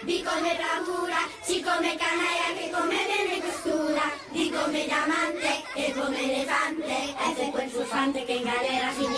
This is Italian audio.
B come bravura, C come canaia che come bene costura, D come diamante, E come elefante, F quel furfante che in galera finì.